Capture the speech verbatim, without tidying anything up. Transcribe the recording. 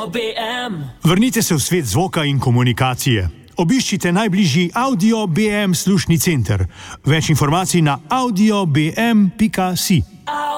Audio B M. Vrnite se v svet zvoka in komunikacije. Obiščite najbližji Audio B M slušni center. Več informacij na audio b m pika si.